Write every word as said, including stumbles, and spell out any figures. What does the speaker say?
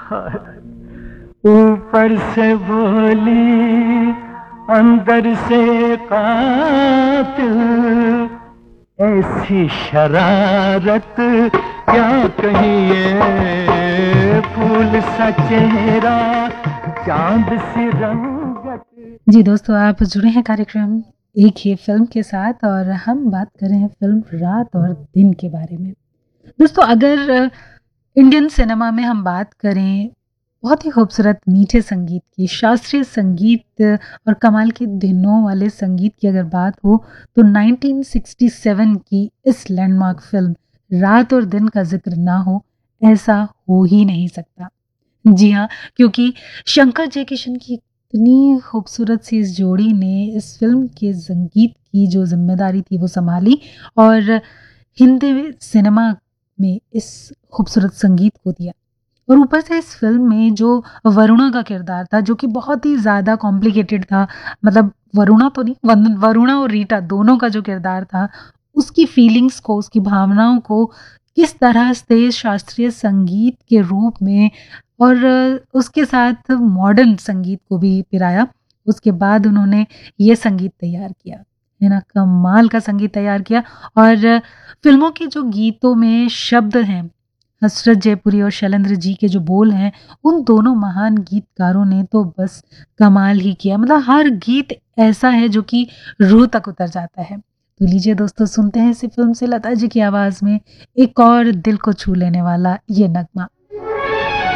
ऊपर से भोली अंदर से कातिल, ऐसी शरारत क्या कहिए, फूल सा चेहरा चांद सी रंगत। जी दोस्तों, आप जुड़े हैं कार्यक्रम एक ही फिल्म के साथ और हम बात कर रहे हैं फिल्म रात और दिन के बारे में। दोस्तों, अगर इंडियन सिनेमा में हम बात करें बहुत ही खूबसूरत मीठे संगीत की, शास्त्रीय संगीत और कमाल के धुनों वाले संगीत की अगर बात हो तो उन्नीस सौ सरसठ की इस लैंडमार्क फिल्म रात और दिन का जिक्र ना हो, ऐसा हो ही नहीं सकता। जी हाँ, क्योंकि शंकर जयकिशन की इतनी खूबसूरत सी इस जोड़ी ने इस फिल्म के संगीत की जो जिम्मेदारी थी वो संभाली और हिंदी सिनेमा में इस खूबसूरत संगीत को दिया। और ऊपर से इस फिल्म में जो वरुणा का किरदार था, जो कि बहुत ही ज़्यादा कॉम्प्लिकेटेड था, मतलब वरुणा तो नहीं, वन- वरुणा और रीटा दोनों का जो किरदार था, उसकी फीलिंग्स को, उसकी भावनाओं को किस तरह से शास्त्रीय संगीत के रूप में और उसके साथ मॉडर्न संगीत को भी पिराया। उसके बाद उन्होंने ये संगीत तैयार किया, है ना, कमाल का संगीत तैयार किया। और फिल्मों के जो गीतों में शब्द हैं, हसरत जयपुरी और शैलेंद्र जी के जो बोल हैं, उन दोनों महान गीतकारों ने तो बस कमाल ही किया। मतलब हर गीत ऐसा है जो कि रूह तक उतर जाता है। तो लीजिए दोस्तों, सुनते हैं इसी फिल्म से लता जी की आवाज में एक और दिल को छू लेने वाला ये नगमा।